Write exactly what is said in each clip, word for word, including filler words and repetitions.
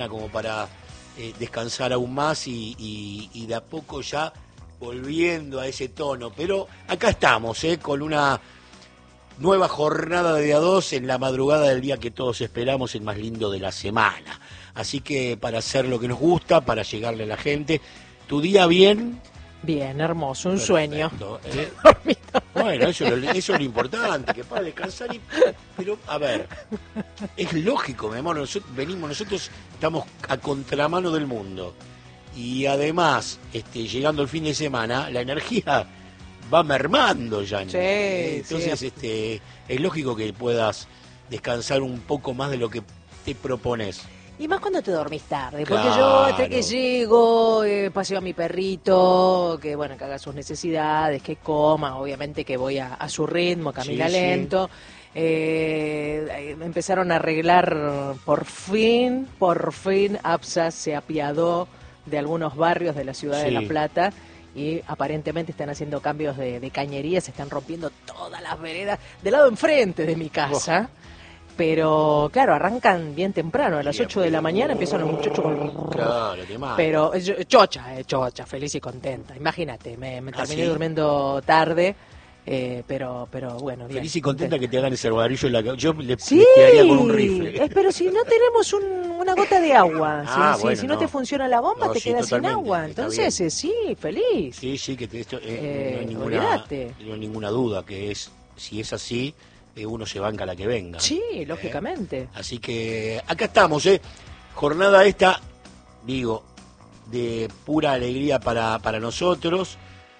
como para eh, descansar aún más y, y, y de a poco ya volviendo a ese tono. Pero acá estamos, eh, con una nueva jornada de A dos en la madrugada del día que todos esperamos, el más lindo de la semana. Así que para hacer lo que nos gusta, para llegarle a la gente. ¿Tu día bien? Bien, hermoso, un Perfecto, sueño. ¿eh? Bueno, eso, es lo- eso es lo importante, que para descansar. Y, pero, a ver, es lógico, mi amor, nosotros venimos, nosotros estamos a contramano del mundo. Y además, este, llegando el fin de semana, la energía va mermando ya. Sí, Entonces, sí. este, es lógico que puedas descansar un poco más de lo que te propones. Y más cuando te dormís tarde, porque Claro. yo hasta que llego, eh, paseo a mi perrito, que bueno, que haga sus necesidades, que coma, obviamente que voy a, a su ritmo, camina Sí, sí. lento. Eh, eh, empezaron a arreglar por fin, por fin, APSA se apiadó de algunos barrios de la ciudad de Sí. La Plata y aparentemente están haciendo cambios de, de cañería, se están rompiendo todas las veredas del lado enfrente de mi casa. Pero, claro, arrancan bien temprano, a las Bien, ocho de la mañana empiezan los muchachos con... Claro, te mata. Pero, eh, yo- chocha, eh, chocha, feliz y contenta. Imagínate, me, me ¿Ah, terminé sí? durmiendo tarde, eh, pero, pero bueno, bien. Feliz y contenta que te hagan ese ladrillo en la cabeza. Yo le, Sí, le tiraría con un rifle. eh, pero si no tenemos un- una gota de agua, si- Ah, si, bueno, si no, no. te funciona la bomba, No, te sí, quedas sin totalmente, agua. está Entonces, bien. eh, sí, feliz. Sí, sí, que te- esto, eh, Eh, no, hay ninguna, olvídate. no hay ninguna duda que es, si es así, eh, uno se banca la que venga. Sí, ¿eh? lógicamente. Así que acá estamos, ¿eh? Jornada esta, digo, de pura alegría para, para nosotros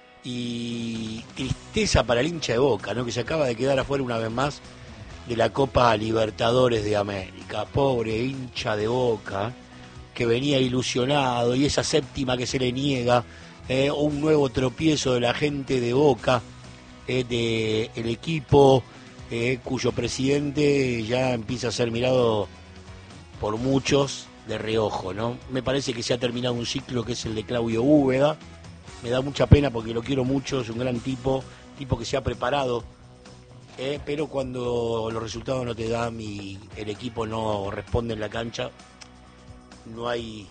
y tristeza para el hincha de Boca, ¿no? Que se acaba de quedar afuera una vez más de la Copa Libertadores de América. Pobre hincha de Boca, que venía ilusionado, y esa séptima que se le niega, eh, un nuevo tropiezo de la gente de Boca, eh, de el equipo eh, cuyo presidente ya empieza a ser mirado por muchos de reojo, ¿no? Me parece que se ha terminado un ciclo que es el de Claudio Úbeda. Me da mucha pena porque lo quiero mucho, es un gran tipo, tipo que se ha preparado, eh, pero cuando los resultados no te dan y el equipo no responde en la cancha, no hay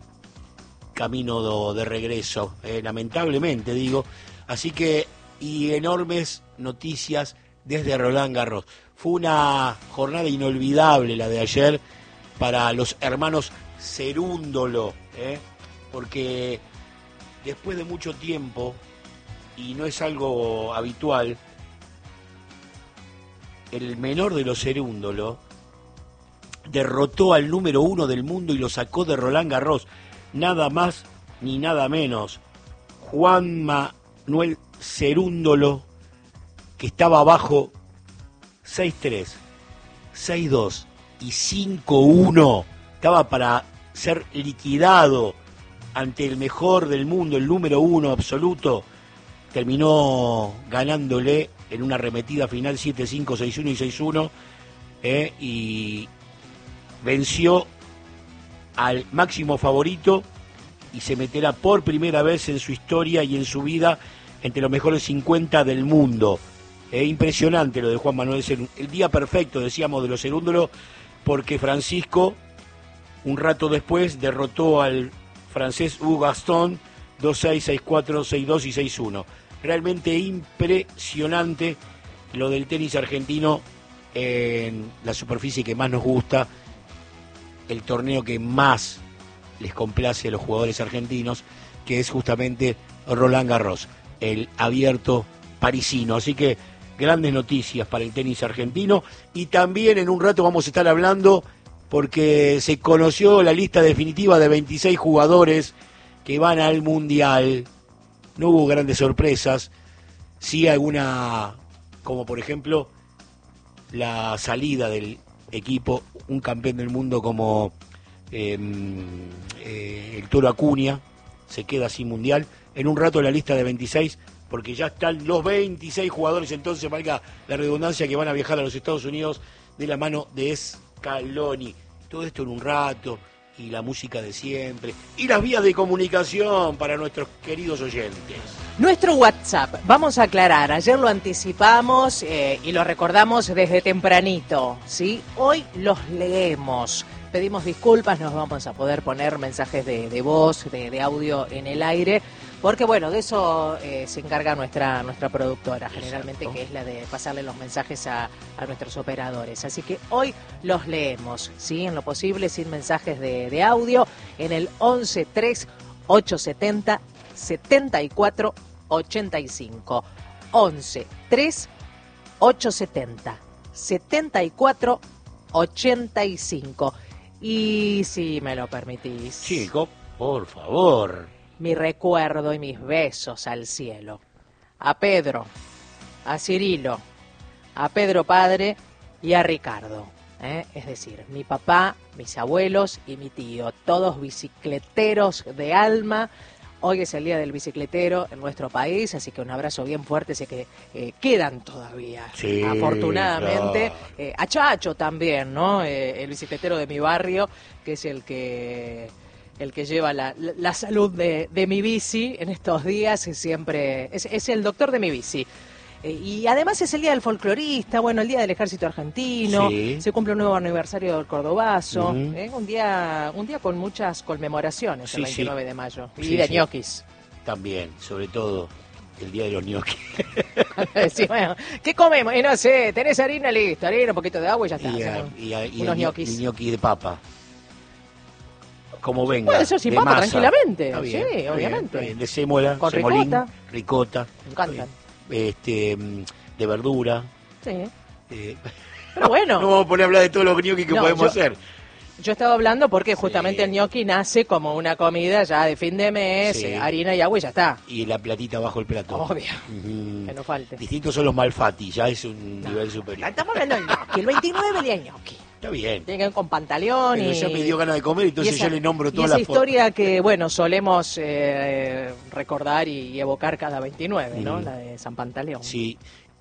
camino do- de regreso, eh, lamentablemente digo. Así que, y enormes noticias desde Roland Garros. Fue una jornada inolvidable la de ayer para los hermanos Cerúndolo, ¿eh? Porque después de mucho tiempo, y no es algo habitual, el menor de los Cerúndolo derrotó al número uno del mundo y lo sacó de Roland Garros, nada más ni nada menos, Juan Manuel Cerúndolo, que estaba abajo seis tres, seis dos y cinco uno, estaba para ser liquidado ante el mejor del mundo, el número uno absoluto, terminó ganándole en una arremetida final siete cinco, seis uno y seis uno, eh, y venció al máximo favorito y se meterá por primera vez en su historia y en su vida entre los mejores cincuenta del mundo. Es impresionante lo de Juan Manuel Cerúndolo. El día perfecto, decíamos, de los Cerúndolo, porque Francisco, un rato después, derrotó al francés Hugo Gaston dos seis, seis cuatro, seis dos y seis uno. Realmente impresionante lo del tenis argentino en la superficie que más nos gusta, el torneo que más les complace a los jugadores argentinos, que es justamente Roland Garros, el abierto parisino. Así que grandes noticias para el tenis argentino, y también en un rato vamos a estar hablando porque se conoció la lista definitiva de veintiséis jugadores que van al Mundial. No hubo grandes sorpresas, sí alguna, como por ejemplo la salida del equipo, un campeón del mundo como eh, eh, el Toro Acuña, se queda sin Mundial. En un rato la lista de veintiséis, porque ya están los veintiséis jugadores, entonces valga la redundancia, que van a viajar a los Estados Unidos de la mano de Scaloni. Todo esto en un rato, y la música de siempre, y las vías de comunicación para nuestros queridos oyentes. Nuestro WhatsApp, vamos a aclarar, ayer lo anticipamos eh, y lo recordamos desde tempranito, ¿sí? Hoy los leemos. pedimos disculpas, nos vamos a poder poner mensajes de, de voz, de, de audio en el aire, porque bueno, de eso eh, se encarga nuestra nuestra productora, generalmente, exacto, que es la de pasarle los mensajes a, a nuestros operadores. Así que hoy los leemos, ¿sí? En lo posible, sin mensajes de, de audio, en el once tres ochocientos setenta setenta y cuatro ochenta y cinco. once tres ochocientos setenta setenta y cuatro ochenta y cinco. Y si me lo permitís, chico, por favor, mi recuerdo y mis besos al cielo, a Pedro, a Cirilo, a Pedro padre y a Ricardo, ¿eh? Es decir, mi papá, mis abuelos y mi tío, todos bicicleteros de alma. Hoy es el Día del Bicicletero en nuestro país, así que un abrazo bien fuerte, sé que eh, quedan todavía, sí, afortunadamente. Claro. Eh, a Chacho también, ¿no? Eh, el bicicletero de mi barrio, que es el que el que lleva la, la salud de, de mi bici en estos días, es siempre es, es el doctor de mi bici. Eh, y además es el Día del Folclorista, bueno, el Día del Ejército Argentino, sí, se cumple un nuevo aniversario del Cordobazo, uh-huh, ¿eh? un día un día con muchas conmemoraciones, sí, el veintinueve sí. de mayo, y sí, de sí. ñoquis. También, sobre todo, el Día de los ñoquis. Sí, bueno, ¿qué comemos? Y no sé, tenés harina, listo, harina, un poquito de agua y ya está. Y, a, y, a, y unos el, ñoquis. Y ñoqui de papa. Como venga. Puede ser sin papa, masa, tranquilamente. Bien, sí, obviamente. Bien, de sémola, con semolín, ricota. Ricota. Me encantan. Este, de verdura. Sí. Eh, Pero bueno. No vamos a poner a hablar de todos los ñoquis que no, podemos yo, hacer. Yo estaba hablando porque justamente sí. el ñoqui nace como una comida ya de fin de mes, sí. harina y agua y ya está. Y la platita bajo el plato. Obvio. Uh-huh. Que no falte. Distintos son los malfati, ya es un no. nivel superior. Estamos hablando del ñoqui, el veintinueve día ñoqui. Está bien. Tiene que ver con pantalón. Pero y... ya me dio ganas de comer, entonces esa, yo le nombro todas las fotos. Y esa historia for... que, bueno, solemos eh, recordar y evocar cada veintinueve, ¿no? Mm. La de San Pantaleón. Sí,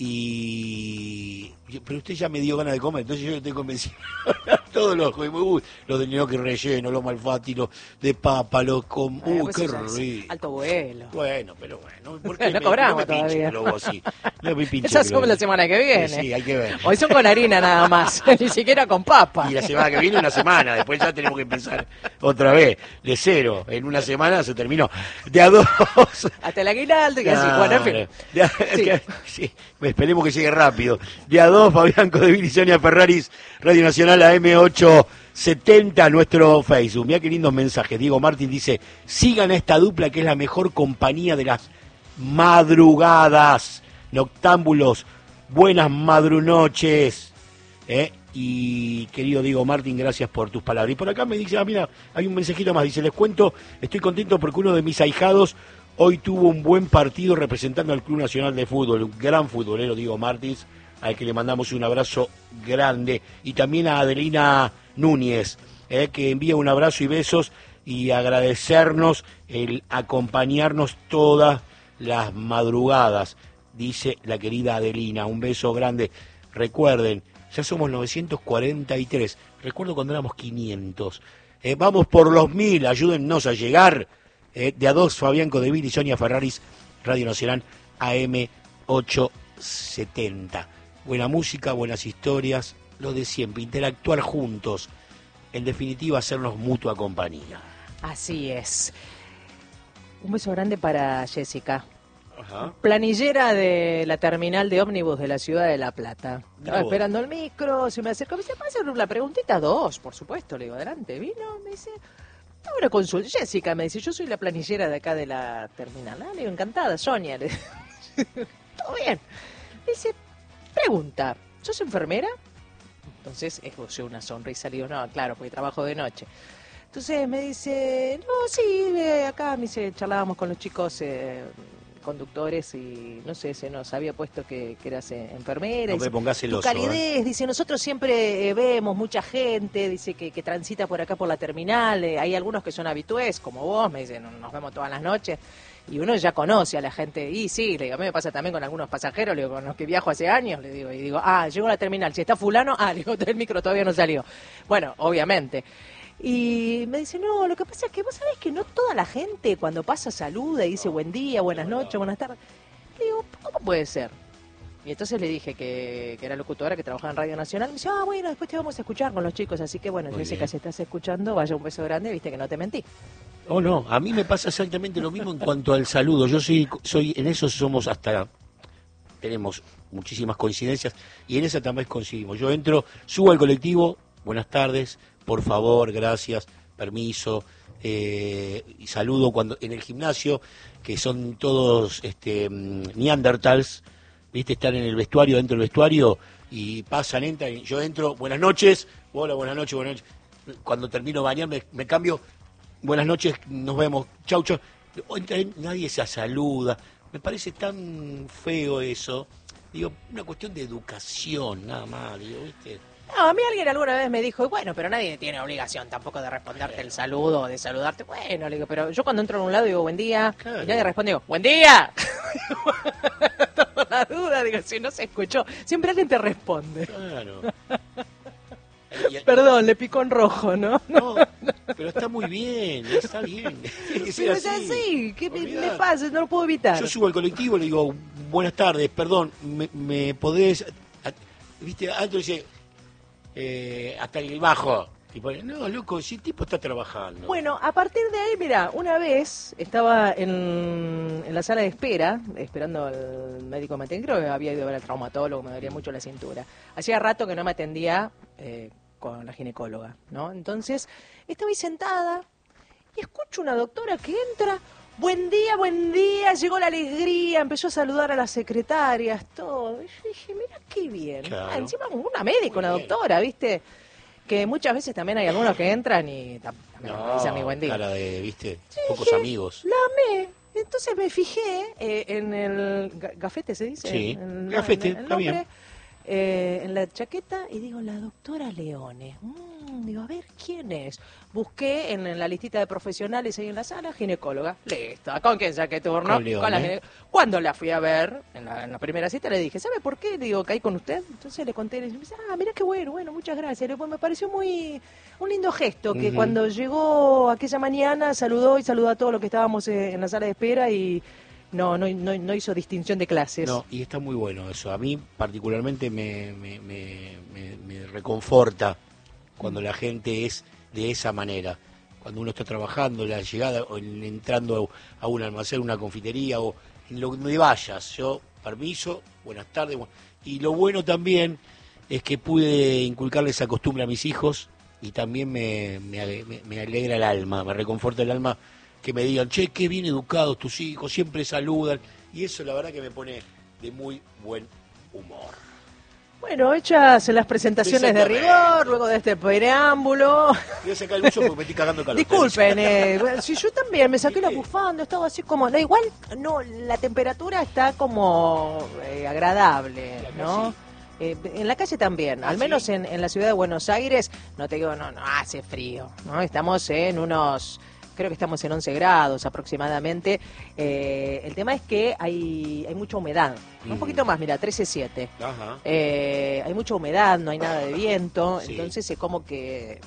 y... Pero usted ya me dio ganas de comer, entonces yo estoy convencido. Todos los... Uy, los de ñoqui relleno, los malfati, los de papa, los con... Uy, pues qué rico. Alto vuelo. Bueno, pero bueno. ¿Por qué no me, cobramos no me todavía. Globo, así? No me pinche Esas son la semana que viene. Sí, sí, hay que ver. Hoy son con harina nada más, ni siquiera con papa. Y la semana que viene una semana, después ya tenemos que empezar otra vez, de cero. En una semana se terminó. De a dos. Hasta el aguinaldo y no, así, bueno, en fin. De a, sí. Que, sí, esperemos que llegue rápido. De a dos, Fabián Codevil y Sonia Ferraris, Radio Nacional A M ochocientos setenta, nuestro Facebook. Mirá qué lindos mensajes. Diego Martín dice, sigan a esta dupla que es la mejor compañía de las madrugadas. Noctámbulos, buenas madrunoches. ¿Eh? Y querido Diego Martín, gracias por tus palabras. Y por acá me dice, ah, mira, hay un mensajito más. Dice, les cuento, estoy contento porque uno de mis ahijados hoy tuvo un buen partido representando al Club Nacional de Fútbol. Un gran futbolero, Diego Martins, al que le mandamos un abrazo grande. Y también a Adelina Núñez, eh, que envía un abrazo y besos y agradecernos el acompañarnos todas las madrugadas, dice la querida Adelina. Un beso grande. Recuerden, ya somos novecientos cuarenta y tres. Recuerdo cuando éramos quinientos. Eh, vamos por los mil, ayúdennos a llegar. Eh, de a dos, Fabián Codevil y Sonia Ferraris, Radio Nacional A M ochocientos setenta. Buena música, buenas historias, lo de siempre, interactuar juntos. En definitiva, hacernos mutua compañía. Así es. Un beso grande para Jessica. Ajá. Planillera de la terminal de ómnibus de la ciudad de La Plata. Estaba esperando el micro, se me acercó, me dice, pasa la preguntita dos, por supuesto, le digo, adelante, vino, me dice, ahora consulta, Jessica, me dice, yo soy la planillera de acá de la terminal. Ah, le digo, encantada, Sonia. Le... Todo bien. Me dice, pregunta, ¿sos enfermera? Entonces, esbocé una sonrisa, le digo, no, claro, porque trabajo de noche. Entonces me dice, no, sí, acá me dice, charlábamos con los chicos eh, conductores y no sé, se nos había puesto que, que eras eh, enfermera. No me pongas celoso. Tu calidez, ¿eh? Dice, nosotros siempre eh, vemos mucha gente, dice que, que transita por acá por la terminal, eh, hay algunos que son habitués, como vos, me dicen, nos vemos todas las noches. Y uno ya conoce a la gente, y sí, le digo, a mí me pasa también con algunos pasajeros, le digo, con los que viajo hace años, le digo, y digo, ah, llego a la terminal, si está fulano, ah, le digo, el micro todavía no salió. Bueno, obviamente. Y me dice, no, lo que pasa es que vos sabés que no toda la gente cuando pasa saluda y dice buen día, buenas noches, buenas tardes. Le digo, ¿cómo puede ser? Y entonces le dije que, que era locutora, que trabajaba en Radio Nacional. Me dice, ah, bueno, después te vamos a escuchar con los chicos. Así que bueno, Muy Jessica, bien. si estás escuchando, vaya un beso grande, viste que no te mentí. Oh, no, a mí me pasa exactamente lo mismo en cuanto al saludo. Yo soy, soy en eso somos hasta, tenemos muchísimas coincidencias y en esa también coincidimos. Yo entro, subo al colectivo, buenas tardes, por favor, gracias, permiso, eh, y saludo cuando en el gimnasio, que son todos este, neandertals, viste, están en el vestuario, dentro del vestuario, y pasan, entran, y yo entro, buenas noches, hola, buenas noches, buenas noches. Cuando termino de bañar me, me cambio, buenas noches, nos vemos, chau, chau. Nadie se saluda, me parece tan feo eso. Digo, una cuestión de educación, nada más, digo, ¿viste? No, a mí alguien alguna vez me dijo, bueno, pero nadie tiene obligación tampoco de responderte el saludo o de saludarte. Bueno, le digo, pero yo cuando entro en un lado digo, buen día, Claro. y nadie responde, digo, buen día. Toda la duda, digo, si no se escuchó, siempre alguien te responde. Claro. Y- Perdón, le picó en rojo, ¿no? No, pero está muy bien, está bien. Tiene que ser Pero es así. así, ¿qué me, Olvidate. me pasa? No lo puedo evitar. Yo subo al colectivo y le digo, buenas tardes, perdón, me, me podés... a- ¿Viste? Antes dice, eh, hasta el bajo. Y pone, no, loco, si el tipo está trabajando. Bueno, a partir de ahí, mira, una vez estaba en, en la sala de espera, esperando al médico, me atendía, creo que había ido a ver al traumatólogo, me dolía mucho la cintura. Hacía rato que no me atendía eh, con la ginecóloga, ¿no? Entonces, estaba ahí sentada y escucho una doctora que entra, buen día, buen día, llegó la alegría, empezó a saludar a las secretarias, todo. Y yo dije, mira qué bien. Claro. Ah, encima una médica, Muy una bien. doctora, ¿viste? Que muchas veces también hay algunos que entran y tam- también me dicen mi buen día. cara de, ¿viste? Pocos Dije, amigos. La amé. Entonces me fijé eh, en el ga- gafete, ¿se dice? Sí, En- en- gafete, en el está bien. nombre, eh, en la chaqueta y digo, la doctora Leone. Mm, digo, a ver, ¿quién es? Busqué en, en la listita de profesionales ahí en la sala, ginecóloga. Listo. ¿Con quién saqué turno? Con Leone. la gine- Cuando la fui a ver, en la, en la primera cita, le dije, ¿sabe por qué? Digo, caí con usted. Entonces le conté, y me dice, ah, mira qué bueno, bueno, muchas gracias. Le digo, me pareció muy un lindo gesto, que Ujú. cuando llegó aquella mañana saludó y saludó a todos los que estábamos eh, en la sala de espera y no, no, no, no hizo distinción de clases. No, y está muy bueno eso. A mí particularmente me, me, me, me- me reconforta cuando la gente es de esa manera. Cuando uno está trabajando, la llegada, o en- entrando a, a un almacén, una confitería, o en lo donde vayas. Yo, permiso, buenas tardes. bu- Y lo bueno también es que pude inculcarle esa costumbre a mis hijos y también me, me, ale- me- me alegra el alma, me reconforta el alma que me digan, che, qué bien educados tus hijos, siempre saludan. Y eso la verdad que me pone de muy buen humor. Bueno, hechas las presentaciones de Exactamente. rigor, luego de este preámbulo. Voy a sacar el buzo porque me estoy cagando de calor. Disculpen, eh, si yo también me saqué la bufanda, estaba así como, no, igual, no, la temperatura está como eh, agradable, La ¿no? Eh, en la calle también, ¿Ah, al menos sí? en, en la ciudad de Buenos Aires, no te digo, no, no hace frío, ¿no? Estamos en unos, creo que estamos en once grados aproximadamente. Eh, el tema es que hay, hay mucha humedad, un Ujú. poquito más, mira, trece siete. Ajá. Eh, hay mucha humedad, no hay nada de viento, Sí. entonces es como que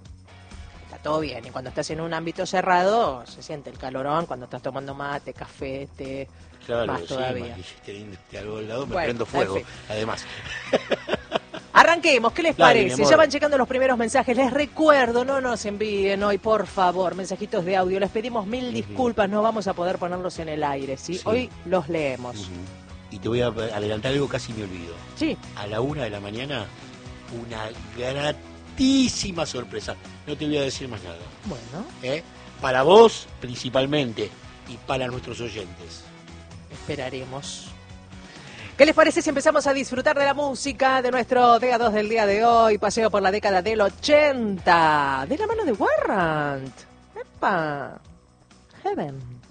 está todo bien. Y cuando estás en un ámbito cerrado, se siente el calorón, cuando estás tomando mate, café, té, Claro, más sí, todavía. más, teniendo este algo al lado, me Bueno, prendo fuego, en fin. además. Arranquemos, ¿qué les Dale, mi parece? amor. Ya van llegando los primeros mensajes. Les recuerdo, no nos envíen hoy, por favor, mensajitos de audio. Les pedimos mil Ujú. disculpas, no vamos a poder ponerlos en el aire, ¿sí? Sí. Hoy los leemos. Ujú. Y te voy a adelantar algo, casi me olvido. Sí, A la una de la mañana, una gratísima sorpresa. No te voy a decir más nada. bueno, ¿eh? Para vos, principalmente, y para nuestros oyentes. esperaremos. ¿Qué les parece si empezamos a disfrutar de la música de nuestro D A dos del día de hoy? Paseo por la década del ochenta. De la mano de Warrant. ¡Epa! Heaven.